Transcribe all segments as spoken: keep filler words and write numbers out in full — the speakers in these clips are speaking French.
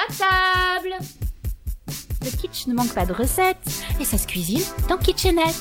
table. Le kitsch ne manque pas de recettes et ça se cuisine dans Kitchenette.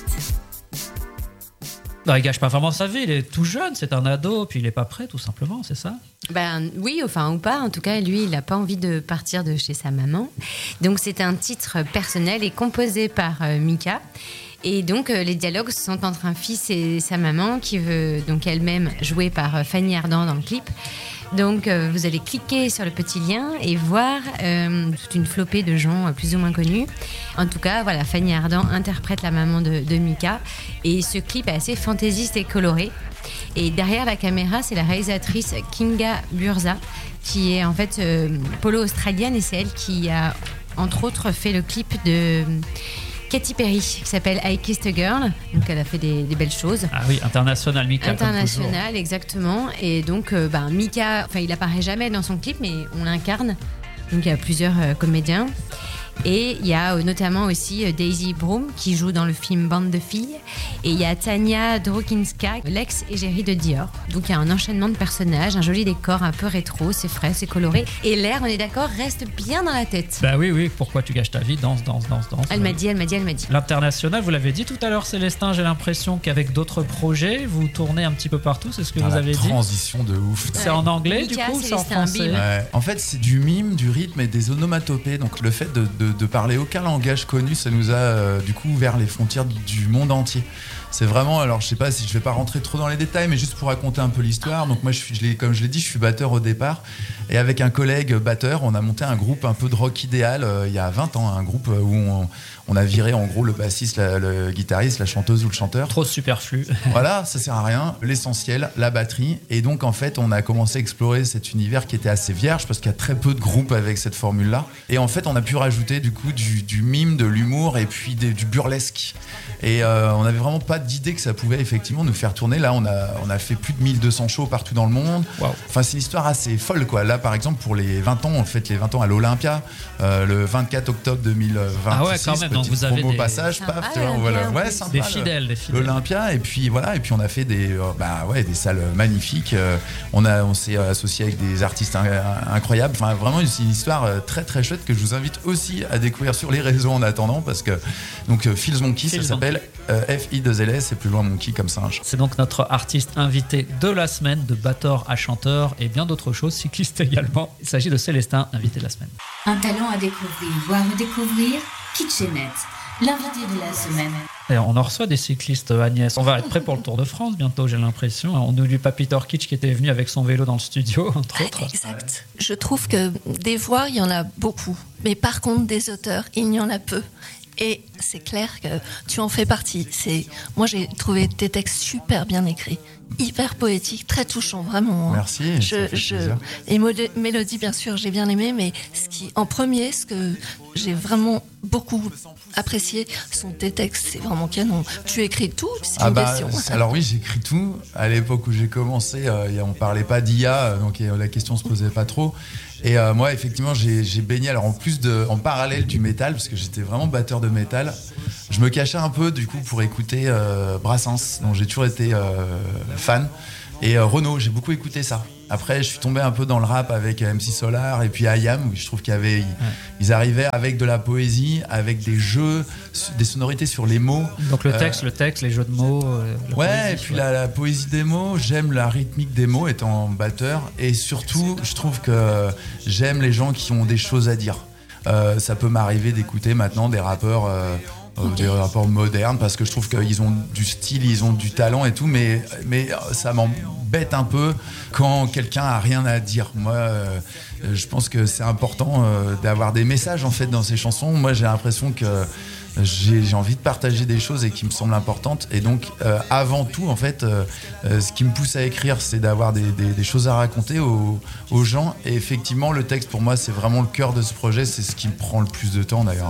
Non, il gâche pas vraiment sa vie, il est tout jeune, c'est un ado, puis il est pas prêt tout simplement, c'est ça ? Ben oui, enfin ou pas. En tout cas, lui, il n'a pas envie de partir de chez sa maman. Donc c'est un titre personnel et composé par euh, Mika. Et donc euh, les dialogues sont entre un fils et sa maman qui veut donc elle-même jouée par euh, Fanny Ardant dans le clip. Donc euh, vous allez cliquer sur le petit lien et voir euh, toute une flopée de gens euh, plus ou moins connus. En tout cas, voilà, Fanny Ardant interprète la maman de, de Mika et ce clip est assez fantaisiste et coloré. Et derrière la caméra, c'est la réalisatrice Kinga Burza qui est en fait euh, polo-australienne et c'est elle qui a entre autres fait le clip de Katy Perry qui s'appelle I Kissed a Girl. Donc elle a fait des, des belles choses. Ah oui, international Mika. International, exactement. Et donc euh, ben, Mika, enfin il apparaît jamais dans son clip, mais on l'incarne. Donc il y a plusieurs euh, comédiens. Et il y a euh, notamment aussi euh, Daisy Broom qui joue dans le film Bande de filles. Et il y a Tania Drokinska, l'ex-égérie de Dior. Donc il y a un enchaînement de personnages, un joli décor un peu rétro, c'est frais, c'est coloré. Et l'air, on est d'accord, reste bien dans la tête. Bah oui, oui, pourquoi tu gâches ta vie ? Danse, danse, danse, danse. Elle m'a dit, elle m'a dit, elle m'a dit. L'international, vous l'avez dit tout à l'heure, Célestin, j'ai l'impression qu'avec d'autres projets, vous tournez un petit peu partout, c'est ce que ah, vous avez dit. Transition de ouf. C'est en anglais, Mika, du coup, c'est c'est en français. Ouais. En fait, c'est du mime, du rythme et des onomatopées. Donc le fait de, de, de parler aucun langage connu, ça nous a euh, du coup ouvert les frontières du, du monde entier. C'est vraiment, alors je sais pas si je vais pas rentrer trop dans les détails, mais juste pour raconter un peu l'histoire. Donc moi, je suis, je l'ai, comme je l'ai dit, je suis batteur au départ. Et avec un collègue batteur, on a monté un groupe un peu de rock idéal euh, il y a vingt ans. Un groupe où on, on a viré en gros le bassiste, la, le guitariste, la chanteuse ou le chanteur. Trop superflu. Voilà, ça sert à rien. L'essentiel, la batterie. Et donc en fait, on a commencé à explorer cet univers qui était assez vierge parce qu'il y a très peu de groupes avec cette formule-là. Et en fait, on a pu rajouter du coup du, du mime, de l'humour et puis des, du burlesque. Et euh, on n'avait vraiment pas d'idée que ça pouvait effectivement nous faire tourner. Là, on a, on a fait plus de mille deux cents shows partout dans le monde. Wow. Enfin, c'est une histoire assez folle, quoi. Là, par exemple, pour les vingt ans, on fête les vingt ans à l'Olympia, euh, le vingt-quatre octobre deux mille vingt-six. Ah ouais, quand même. Donc vous avez promo des... passage, Sympa, paf, tu vois, voilà. Ouais, sympa, des fidèles, des fidèles. L'Olympia, et puis voilà, et puis on a fait des, euh, bah ouais, des salles magnifiques. Euh, on a, on s'est associé avec des artistes in- incroyables. Enfin, vraiment, c'est une histoire euh, très très chouette que je vous invite aussi à découvrir sur les réseaux en attendant, parce que donc euh, Feels Monkey, Feels ça s'appelle euh, F I deux L S, et plus loin Monkey comme singe. C'est donc notre artiste invité de la semaine, de batteur à chanteur et bien d'autres choses, cycliste également. Il s'agit de Célestin, invité de la semaine. Un talent à découvrir ou à redécouvrir, Kitchenette, l'invité de la semaine. Et on en reçoit des cyclistes, Agnès. On va être prêt pour le Tour de France bientôt, j'ai l'impression. On n'oublie pas Peter Kitsch qui était venu avec son vélo dans le studio, entre autres. Exact. Je trouve que des voix, il y en a beaucoup. Mais par contre, des auteurs, il y en a peu. Et c'est clair que tu en fais partie. C'est... Moi, j'ai trouvé tes textes super bien écrits, hyper poétiques, très touchants, vraiment. Merci. Je, je... Et Mod- Mélodie, bien sûr, j'ai bien aimé, mais ce qui, en premier, ce que j'ai vraiment beaucoup apprécié sont tes textes. C'est vraiment canon. Tu écris tout, c'est ah une bah, question. Alors oui, j'écris tout. À l'époque où j'ai commencé, euh, on parlait pas d'I A, donc euh, la question se posait pas trop. Et euh, moi, effectivement, j'ai, j'ai baigné. Alors en plus de, en parallèle du métal, parce que j'étais vraiment batteur de métal, je me cachais un peu du coup pour écouter euh, Brassens, dont j'ai toujours été euh, fan. Et euh, Renaud, j'ai beaucoup écouté ça. Après, je suis tombé un peu dans le rap avec M C Solar et puis I A M, où je trouve qu'il y avait, ils, ouais. ils arrivaient avec de la poésie, avec des jeux, des sonorités sur les mots. Donc le texte, euh, le texte, les jeux de mots. Euh, ouais, poésie, et puis ouais. La, la poésie des mots. J'aime la rythmique des mots étant batteur, et surtout, je trouve que j'aime les gens qui ont des choses à dire. Euh, ça peut m'arriver d'écouter maintenant des rappeurs. Euh, Okay. Des rapports modernes, parce que je trouve qu'ils ont du style, ils ont du talent et tout, mais, mais ça m'embête un peu quand quelqu'un a rien à dire. Moi, euh, je pense que c'est important euh, d'avoir des messages en fait dans ces chansons. Moi, j'ai l'impression que j'ai, j'ai envie de partager des choses et qui me semblent importantes. Et donc, euh, avant tout, en fait, euh, euh, ce qui me pousse à écrire, c'est d'avoir des, des, des choses à raconter aux, aux gens. Et effectivement, le texte, pour moi, c'est vraiment le cœur de ce projet. C'est ce qui me prend le plus de temps, d'ailleurs.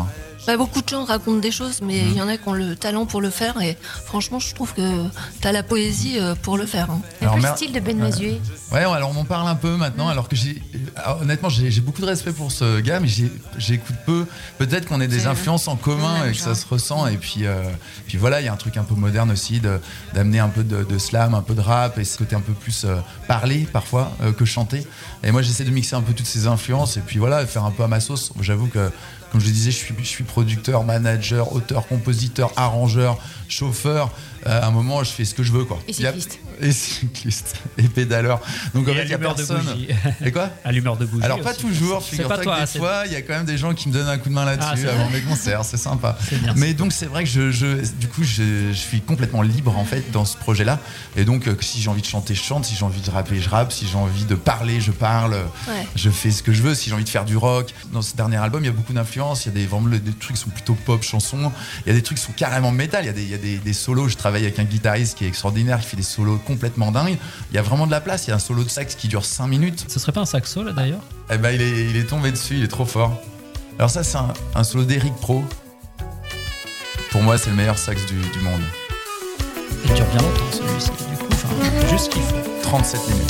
Bah, beaucoup de gens racontent des choses, mais il mmh. y en a qui ont le talent pour le faire. Et franchement, je trouve que t'as la poésie pour le faire. Hein. Un peu le style de Ben Mazué. Ouais, ouais, alors on en parle un peu maintenant. Alors que j'ai, alors, honnêtement, j'ai, j'ai beaucoup de respect pour ce gars, mais j'ai, j'écoute peu. Peut-être qu'on ait des c'est influences en commun et que ça se ressent. Et puis, euh, puis voilà, il y a un truc un peu moderne aussi, de, d'amener un peu de, de slam, un peu de rap, et ce côté un peu plus euh, parler parfois euh, que chanter. Et moi, j'essaie de mixer un peu toutes ces influences et puis voilà, faire un peu à ma sauce. J'avoue que, comme je disais, je suis, je suis producteur, manager, auteur, compositeur, arrangeur, chauffeur. Euh, à un moment, je fais ce que je veux, quoi. Et cycliste. Et cycliste. Et pédaleur. Donc, en fait, il n'y a personne. Et quoi ? À l'humeur de bougie. Alors, pas aussi. toujours. Figure-toi que des c'est... fois, il y a quand même des gens qui me donnent un coup de main là-dessus ah, avant mes concerts. C'est sympa. C'est bien, mais c'est donc, c'est vrai que je, je, du coup, je, je suis complètement libre, en fait, dans ce projet-là. Et donc, euh, si j'ai envie de chanter, je chante. Si j'ai envie de rapper, je rappe. Si j'ai envie de parler, je parle. Ouais. Je fais ce que je veux. Si j'ai envie de faire du rock. Dans ce dernier album, il y a beaucoup d'influences. Il y a des, vraiment, des trucs qui sont plutôt pop, chansons. Il y a des trucs qui sont carrément métal. Il y a des, il y a des, des solos. Je travaille avec un guitariste qui est extraordinaire, qui fait des solos complètement dingues. Il y a vraiment de la place. Il y a un solo de sax qui dure cinq minutes. Ce serait pas un saxo là d'ailleurs ? Eh ben, il est, il est tombé dessus, il est trop fort. Alors ça, c'est un, un solo d'Eric Pro. Pour moi, c'est le meilleur sax du, du monde. Il dure bien longtemps celui-ci, du coup, enfin, juste ce qu'il faut. trente-sept minutes.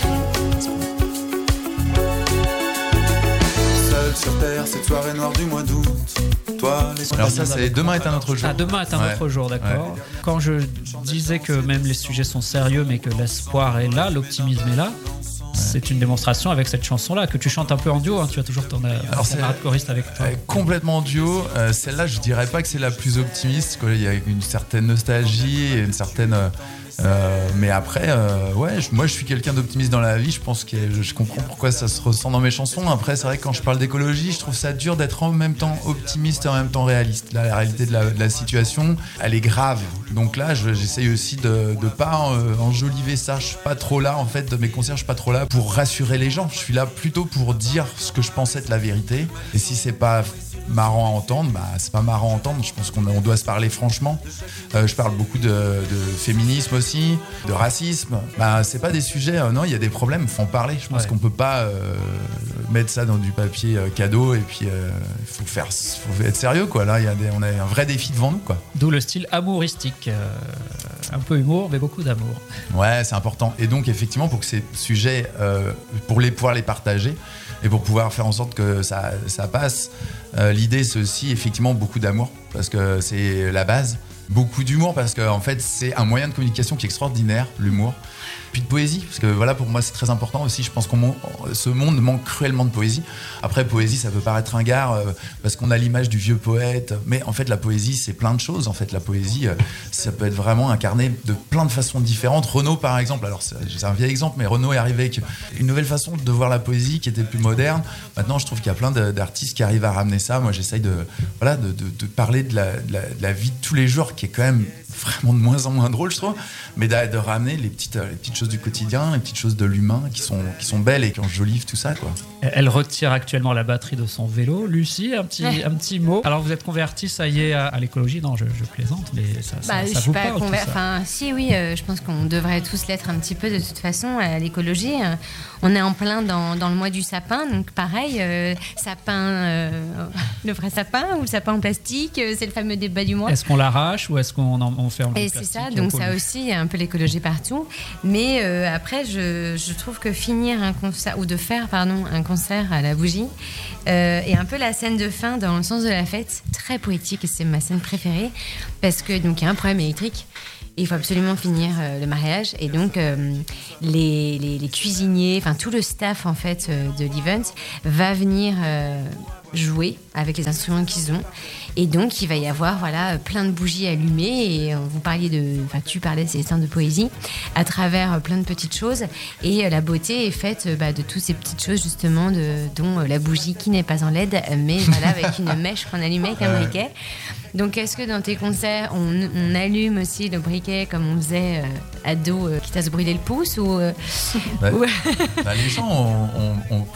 Seul sur terre, cette soirée noire du mois d'août. Toi, les Alors ça, c'est Demain est un autre jour. Ah, demain est un ouais. autre jour, d'accord. Ouais. Quand je disais que même les sujets sont sérieux, mais que l'espoir est là, l'optimisme est là, c'est une démonstration avec cette chanson-là, que tu chantes un peu en duo, hein, tu as toujours ton camarade choriste avec toi. Complètement en duo. Euh, celle-là, je dirais pas que c'est la plus optimiste, quoi. Il y a une certaine nostalgie et une certaine... Euh, mais après, euh, ouais, je, moi je suis quelqu'un d'optimiste dans la vie. Je pense que je, je comprends pourquoi ça se ressent dans mes chansons. Après, c'est vrai que quand je parle d'écologie, je trouve ça dur d'être en même temps optimiste et en même temps réaliste. Là, la réalité de la, de la situation, elle est grave. Donc là, je, j'essaye aussi de ne pas euh, enjoliver ça. Je suis pas trop là, en fait, de mes concerts, je suis pas trop là pour rassurer les gens. Je suis là plutôt pour dire ce que je pense être la vérité. Et si c'est pas marrant à entendre, bah c'est pas marrant à entendre. Je pense qu'on on doit se parler franchement. Euh, je parle beaucoup de, de féminisme aussi, de racisme. Bah c'est pas des sujets. Euh, non, il y a des problèmes. Faut en parler. Je pense ouais. qu'on peut pas euh, mettre ça dans du papier euh, cadeau et puis il euh, faut faire, faut être sérieux quoi. Là, il y a des, on a un vrai défi devant nous quoi. D'où le style amouristique. Euh, un peu humour, mais beaucoup d'amour. Ouais, c'est important. Et donc effectivement, pour que ces sujets, euh, pour les pouvoir les partager. Et pour pouvoir faire en sorte que ça, ça passe, euh, l'idée c'est aussi effectivement beaucoup d'amour, parce que c'est la base. Beaucoup d'humour, parce que en fait c'est un moyen de communication qui est extraordinaire, l'humour. Puis de poésie, parce que voilà, pour moi c'est très important aussi. Je pense que ce monde manque cruellement de poésie. Après, poésie, ça peut paraître ringard euh, parce qu'on a l'image du vieux poète, mais en fait la poésie c'est plein de choses. En fait, la poésie euh, ça peut être vraiment incarné de plein de façons différentes. Renaud par exemple, alors c'est, c'est un vieil exemple, mais Renaud est arrivé avec une nouvelle façon de voir la poésie qui était plus moderne. Maintenant, je trouve qu'il y a plein de, d'artistes qui arrivent à ramener ça. Moi, j'essaye de voilà de, de, de parler de la, de, la, de la vie de tous les jours, qui est quand même vraiment de moins en moins drôle, je trouve, mais de, de ramener les petites, les petites choses du quotidien, les petites choses de l'humain qui sont, qui sont belles et qui enjolivent tout ça, quoi. Elle retire actuellement la batterie de son vélo. Lucie, un petit, un petit mot. Alors, vous êtes convertie, ça y est, à, à l'écologie. Non, je, je plaisante, mais ça, bah, ça, je ça suis vous pas parle, conver- tout ça. Enfin, si, oui, euh, je pense qu'on devrait tous l'être un petit peu de toute façon à l'écologie. Euh, on est en plein dans, dans le mois du sapin, donc pareil, euh, sapin, euh, le vrai sapin ou le sapin en plastique, euh, c'est le fameux débat du mois. Est-ce qu'on l'arrache ou est-ce qu'on en, on fait en Et plastique? C'est ça, donc ça aussi, il y a un peu l'écologie partout. Mais euh, après, je, je trouve que finir un concert, ou de faire, pardon, un concert à la bougie, euh, est un peu la scène de fin dans le sens de la fête, très poétique, et c'est ma scène préférée, parce que donc il y a un problème électrique. Il faut absolument finir euh, le mariage, et donc euh, les, les, les cuisiniers, enfin tout le staff en fait euh, de l'event va venir euh, jouer avec les instruments qu'ils ont, et donc il va y avoir voilà plein de bougies allumées, et euh, vous parliez de, enfin tu parlais c'est de poésie à travers euh, plein de petites choses, et euh, la beauté est faite euh, bah, de toutes ces petites choses justement, de, dont euh, la bougie qui n'est pas en L E D, mais voilà avec une mèche qu'on allumait avec un briquet. Donc, est-ce que dans tes concerts, on, on allume aussi le briquet comme on faisait euh, ado, euh, quitte à se brûler le pouce ou, euh, bah, ou... bah, les gens ont, ont, ont plus trop de briquets.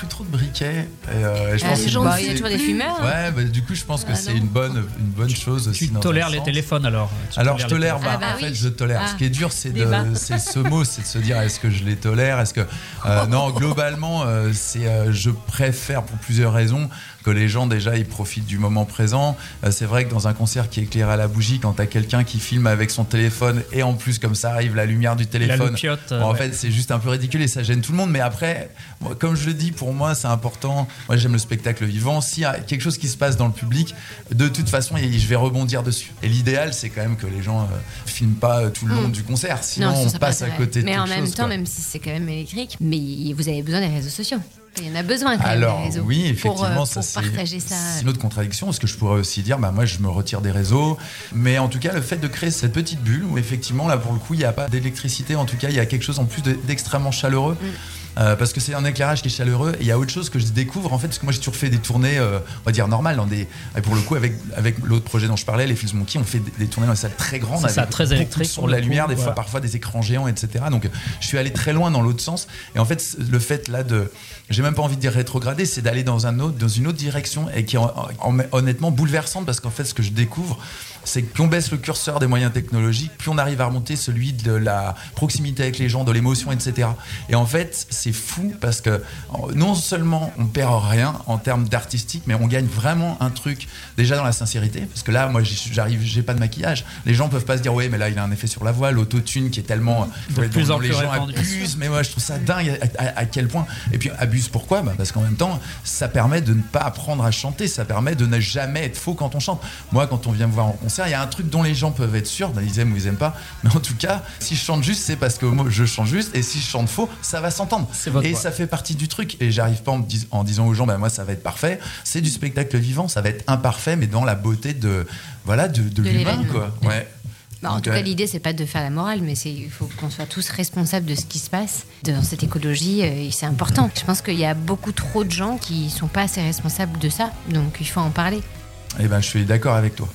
briquet. Et, euh, et je Ah, pense les que gens, c'est- bah, il y a toujours des fumeurs. Ouais, bah, du coup, je pense que Ah, c'est non. une bonne, une bonne chose aussi. Tu dans un tolères les sens. téléphones alors Tu Alors je tolères tolère, les bah, Ah, bah en fait oui. je tolère. Ah. Ce qui est dur, c'est, Débat. de, c'est ce mot, c'est de se dire est-ce que je les tolère, est-ce que euh, non, globalement, euh, c'est, euh, je préfère pour plusieurs raisons que les gens déjà ils profitent du moment présent. Euh, c'est vrai que dans un concert qui est éclairé à la bougie, quand t'as quelqu'un qui filme avec son téléphone et en plus comme ça arrive la lumière du La téléphone, loupiote, euh, bon, en ouais. fait c'est juste un peu ridicule et ça gêne tout le monde. Mais après, moi, comme je le dis, pour moi c'est important. Moi j'aime le spectacle vivant. S'il y a quelque chose qui se passe dans le public, de toute façon je vais rebondir dessus. Et l'idéal c'est quand même que les gens euh, filment pas euh, tout le long Mm. du concert, sinon Non, ça, on ça passe pas à intérêt. côté de Mais quelque en même chose, temps, quoi. même si c'est quand même électrique, mais vous avez besoin des réseaux sociaux. Il y en a besoin quand Alors même des réseaux. oui, pour, effectivement, euh, ça pour c'est, partager ça. c'est une autre contradiction, parce que je pourrais aussi dire, bah moi je me retire des réseaux, mais en tout cas le fait de créer cette petite bulle où effectivement là pour le coup il n'y a pas d'électricité, en tout cas il y a quelque chose en plus de- d'extrêmement chaleureux. Mm. Euh, parce que c'est un éclairage qui est chaleureux et il y a autre chose que je découvre en fait parce que moi j'ai toujours fait des tournées euh, on va dire normales dans des, et pour le coup avec, avec l'autre projet dont je parlais, les Fils Monkey, on fait des, des tournées dans des salles très grandes C'est ça, avec très beaucoup de électrique son, pour de la le lumière, coup, des fois voilà. parfois des écrans géants, etc. Donc je suis allé très loin dans l'autre sens et en fait le fait là de, j'ai même pas envie de dire rétrograder, c'est d'aller dans un autre, dans une autre direction et qui est en- en- honnêtement bouleversante parce qu'en fait ce que je découvre c'est que plus on baisse le curseur des moyens technologiques, plus on arrive à remonter celui de la proximité avec les gens, de l'émotion, et cetera. Et en fait, c'est fou parce que non seulement on perd rien en termes d'artistique, mais on gagne vraiment un truc déjà dans la sincérité. Parce que là, moi, j'arrive, j'ai pas de maquillage. Les gens peuvent pas se dire, ouais, mais là, il a un effet sur la voix, l'autotune qui est tellement De ouais, plus dont en les plus gens répandu. abusent. Mais moi, je trouve ça dingue à, à- à quel point. Et puis abuse pourquoi bah, parce qu'en même temps, ça permet de ne pas apprendre à chanter. Ça permet de ne jamais être faux quand on chante. Moi, quand on vient me voir en concert, il y a un truc dont les gens peuvent être sûrs, bah, ils aiment ou ils aiment pas, mais en tout cas si je chante juste c'est parce que moi je chante juste et si je chante faux ça va s'entendre C'est votre et voix. ça fait partie du truc et j'arrive pas en, me dis- en disant aux gens bah, moi ça va être parfait, c'est du spectacle vivant, ça va être imparfait mais dans la beauté de voilà de, de, De l'humain l'événement. quoi. Ouais. Bah, en Donc, tout ouais. cas, l'idée, c'est pas de faire la morale, mais c'est il faut qu'on soit tous responsables de ce qui se passe dans cette écologie. euh, Et c'est important. Je pense qu'il y a beaucoup trop de gens qui sont pas assez responsables de ça, donc il faut en parler. Et ben je suis d'accord avec toi.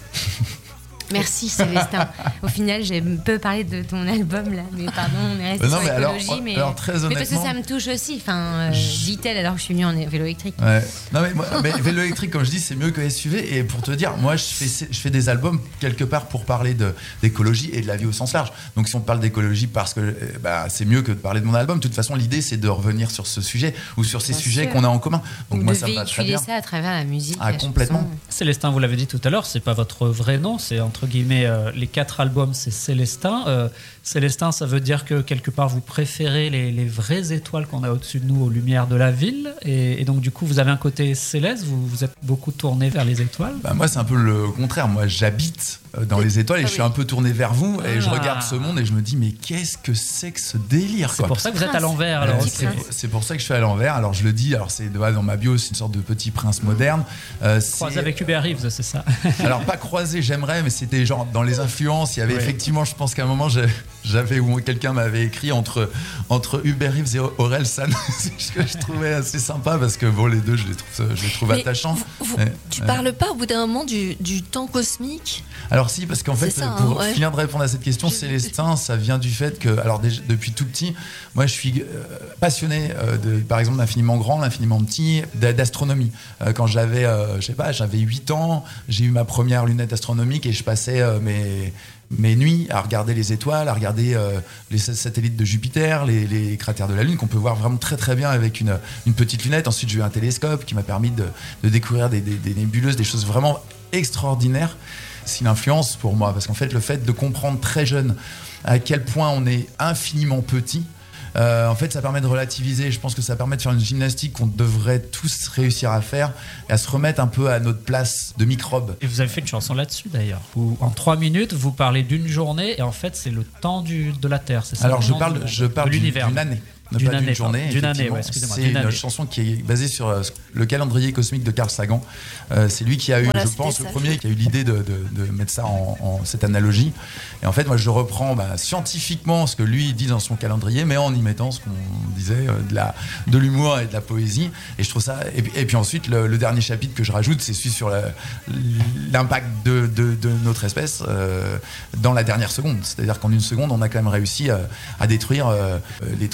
Merci Célestin. Au final, j'ai peu parlé de ton album là, mais pardon, on est resté Non, sur mais alors, l'écologie, mais, alors, très mais parce que honnêtement- ça me touche aussi. Enfin, euh, Je- dit-elle alors que je suis venue en vélo électrique. Ouais. Non mais, moi, mais vélo électrique comme je dis c'est mieux que S U V et pour te dire moi je fais, je fais des albums quelque part pour parler de, d'écologie et de la vie au sens large, donc si on parle d'écologie parce que euh, bah, c'est mieux que de parler de mon album, de toute façon l'idée c'est de revenir sur ce sujet ou sur ces Bien sujets sûr. qu'on a en commun, donc Ou moi de ça me va très véhiculer bien. ça à travers la musique. Ah, la complètement. chanson. Célestin, vous l'avez dit tout à l'heure, c'est pas votre vrai nom, c'est entre guillemets euh, les quatre albums, c'est Célestin. Euh, Célestin, ça veut dire que quelque part vous préférez les, les vraies étoiles qu'on a au-dessus de nous aux lumières de la ville, et, et donc du coup vous avez un côté céleste, vous, vous êtes beaucoup tourné vers les étoiles. Bah, moi c'est un peu le contraire, moi j'habite euh, dans les étoiles et Ah je suis oui. un peu tourné vers vous et je Ah. regarde ce monde et je me dis mais qu'est-ce que c'est que ce délire C'est quoi. pour ça que vous êtes à Prince. l'envers. Euh, Alors, Petit c'est, prince. pour, c'est pour ça que je suis à l'envers. Alors je le dis, alors c'est ouais, dans ma bio, c'est une sorte de petit prince moderne. Euh, croisé c'est- avec Hubert Reeves, c'est ça. Alors pas croisé, j'aimerais, mais c'était genre dans les influences. Il y avait Ouais. effectivement, je pense qu'à un moment j'ai- j'avais ou quelqu'un m'avait écrit entre entre Hubert Reeves et Aurel San, ce que je trouvais assez sympa parce que bon les deux je les trouve, je les trouve Mais attachants. vous- vous- Ouais, tu ouais. parles pas au bout d'un moment du, du temps cosmique? Alors si, parce qu'en fait, C'est ça, pour hein, ouais. finir de répondre à cette question, Je- Célestin, ça vient du fait que, alors déjà, depuis tout petit, moi je suis euh, passionné euh, de, par exemple, l'infiniment grand, l'infiniment petit, d'a- d'astronomie. Euh, quand j'avais, euh, je sais pas, j'avais huit ans, j'ai eu ma première lunette astronomique et je passais euh, mes mes nuits à regarder les étoiles, à regarder euh, les sa- satellites de Jupiter, les, les cratères de la Lune, qu'on peut voir vraiment très très bien avec une, une petite lunette. Ensuite, j'ai eu un télescope qui m'a permis de, de découvrir des, des- des nébuleuses, des choses vraiment extraordinaires. C'est une influence pour moi, parce qu'en fait, le fait de comprendre très jeune à quel point on est infiniment petit, euh, en fait, ça permet de relativiser. Je pense que ça permet de faire une gymnastique qu'on devrait tous réussir à faire et à se remettre un peu à notre place de microbe. Et vous avez fait une chanson là-dessus d'ailleurs. Où, en trois minutes, vous parlez d'une journée et en fait, c'est le temps du, de la Terre. C'est ça, Alors, le je temps parle, du- je parle de d'une l'univers. d'une année. Ne D'une pas année, d'une journée. pardon. D'une année, effectivement. ouais, excusez-moi, C'est d'une une année. chanson qui est basée sur euh, le calendrier cosmique de Carl Sagan. Euh, c'est lui qui a eu, Voilà, je c'était pense, ça, le je- premier qui a eu l'idée de, de- de mettre ça en, en cette analogie. Et en fait, moi, je reprends bah, scientifiquement ce que lui dit dans son calendrier, mais en y mettant ce qu'on disait, euh, de, la, de l'humour et de la poésie. Et je trouve ça. Et puis, et puis ensuite, le, le dernier chapitre que je rajoute, c'est celui sur la- l'impact de, de- de notre espèce euh, dans la dernière seconde. C'est-à-dire qu'en une seconde, on a quand même réussi à, à détruire euh, les trois quarts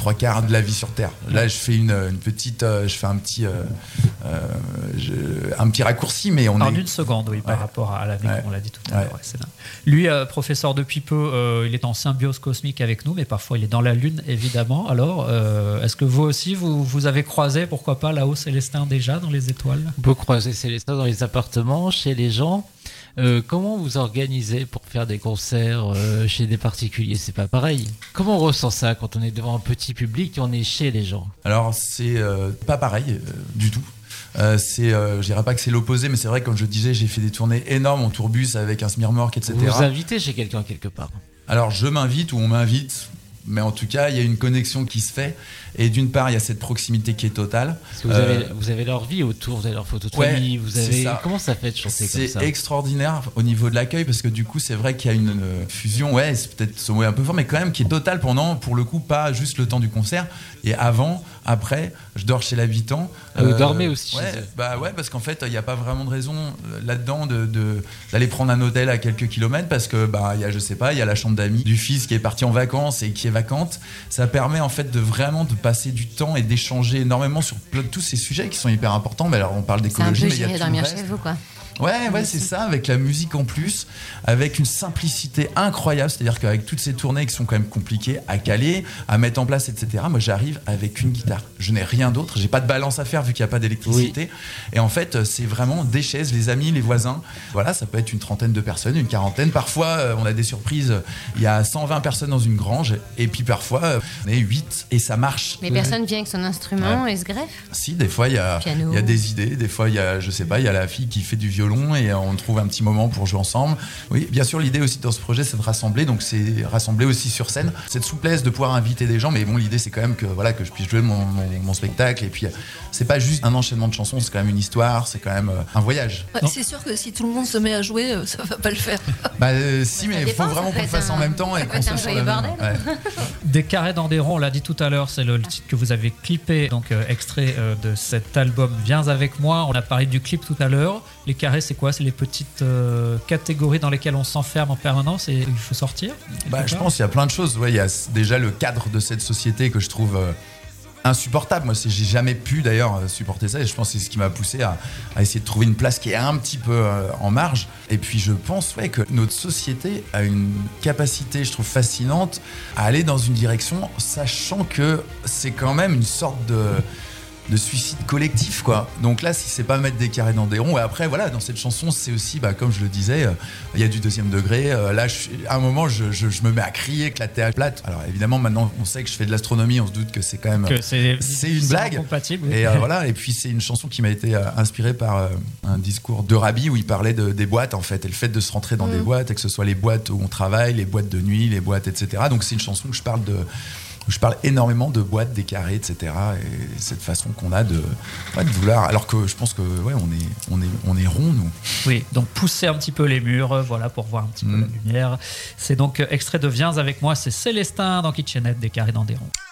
de la vie sur Terre. Là, je fais une, une petite, euh, je fais un petit, euh, euh, je, un petit raccourci, mais on en est une seconde, oui, par ouais. rapport à la vie, Ouais. comme on l'a dit tout à l'heure. Ouais. Ouais, c'est dingue. Lui, euh, professeur depuis peu, euh, il est en symbiose cosmique avec nous, mais parfois il est dans la Lune, évidemment. Alors, euh, est-ce que vous aussi, vous, vous avez croisé, pourquoi pas, là-haut Célestin déjà dans les étoiles? On peut croiser Célestin dans les appartements, chez les gens. Euh, comment vous organisez pour faire des concerts euh, chez des particuliers? C'est pas pareil. Comment on ressent ça quand on est devant un petit public et on est chez les gens? Alors c'est euh, pas pareil euh, du tout. Euh, c'est, euh, je dirais pas que c'est l'opposé, mais c'est vrai que comme je disais, j'ai fait des tournées énormes en tourbus avec un Smirmorque, et cetera. Vous vous invitez chez quelqu'un quelque part? Alors je m'invite ou on m'invite, mais en tout cas il y a une connexion qui se fait. Et d'une part il y a cette proximité qui est totale. Parce que vous, Euh, avez, vous avez leur vie autour, vous avez leur photo de ouais, famille, vous c'est avez... ça. Comment ça fait de chanter comme ça? C'est extraordinaire au niveau de l'accueil parce que du coup c'est vrai qu'il y a une euh, fusion, ouais c'est peut-être ce mot est un peu fort, mais quand même qui est totale pendant, pour le coup, pas juste le temps du concert, et avant, après, je dors chez l'habitant. Ah, vous dormez aussi ouais, chez eux? Bah ouais, parce qu'en fait il n'y a pas vraiment de raison euh, là-dedans de, de, d'aller prendre un hôtel à quelques kilomètres parce que bah il y a, je sais pas, il y a la chambre d'amis du fils qui est parti en vacances et qui est vacante. Ça permet en fait de vraiment de passer du temps et d'échanger énormément sur plein de tous ces sujets qui sont hyper importants. Mais alors on parle C'est un d'écologie, peu mais il y a j'irai tout le dormir reste. chez vous, quoi. Ouais, ouais, c'est ça, avec la musique en plus, avec une simplicité incroyable, c'est-à-dire qu'avec toutes ces tournées qui sont quand même compliquées à caler, à mettre en place, et cetera, moi j'arrive avec une guitare. Je n'ai rien d'autre, j'ai pas de balance à faire vu qu'il n'y a pas d'électricité. Oui. Et en fait, c'est vraiment des chaises, les amis, les voisins. Voilà, ça peut être une trentaine de personnes, une quarantaine. Parfois, on a des surprises, il y a cent vingt personnes dans une grange, et puis parfois, on est huit, et ça marche. Mais personne vient avec son instrument ouais. et se greffe? Si, des fois, il y a, il y a des idées, des fois, il y a, je sais pas, il y a la fille qui fait du violon et on trouve un petit moment pour jouer ensemble. Oui, bien sûr, l'idée aussi dans ce projet, c'est de rassembler, donc c'est rassembler aussi sur scène. Cette souplesse de pouvoir inviter des gens, mais bon, l'idée, c'est quand même que, voilà, que je puisse jouer mon, mon, mon spectacle. Et puis, c'est pas juste un enchaînement de chansons, c'est quand même une histoire, c'est quand même un voyage. Ouais, c'est sûr que si tout le monde se met à jouer, ça va pas le faire. Bah, euh, si, mais il faut vraiment qu'on le fasse un... en même temps et qu'on soit sur le même. Ouais. Des carrés dans des ronds, on l'a dit tout à l'heure, c'est le, le titre que vous avez clippé, donc euh, extrait euh, de cet album Viens avec moi. On a parlé du clip tout à l'heure. Les carrés, c'est quoi? C'est les petites euh, catégories dans lesquelles on s'enferme en permanence et il faut sortir? Bah, je pense qu'il y a plein de choses. Ouais, il y a déjà le cadre de cette société que je trouve euh, insupportable. Moi, c'est, j'ai jamais pu d'ailleurs supporter ça et je pense que c'est ce qui m'a poussé à, à essayer de trouver une place qui est un petit peu euh, en marge. Et puis je pense ouais, que notre société a une capacité, je trouve fascinante, à aller dans une direction, sachant que c'est quand même une sorte de... de suicide collectif, quoi. Donc là, si c'est pas mettre des carrés dans des ronds, et après, voilà, dans cette chanson, c'est aussi, bah, comme je le disais, euh, il y a du deuxième degré. Euh, là, je, à un moment, je, je, je me mets à crier que la Terre est plate. Alors évidemment, maintenant, on sait que je fais de l'astronomie, on se doute que c'est quand même, que c'est, c'est une blague. Compatible, oui. Et euh, voilà. Et puis c'est une chanson qui m'a été euh, inspirée par euh, un discours de Rabbi où il parlait de, des boîtes, en fait, et le fait de se rentrer dans mmh. des boîtes, et que ce soit les boîtes où on travaille, les boîtes de nuit, les boîtes, et cetera. Donc c'est une chanson où je parle de où je parle énormément de boîtes, des carrés, et cetera. Et cette façon qu'on a de, ouais, de vouloir. Alors que je pense que ouais, on est, on est, on est rond, nous. Oui, donc pousser un petit peu les murs, voilà, pour voir un petit mmh. peu la lumière. C'est donc extrait de Viens avec moi, c'est Célestin dans Kitchenette, des carrés dans des ronds.